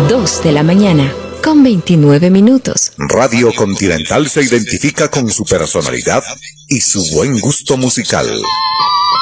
2 de la mañana, con 29 minutos. Radio Continental se identifica con su personalidad y su buen gusto musical.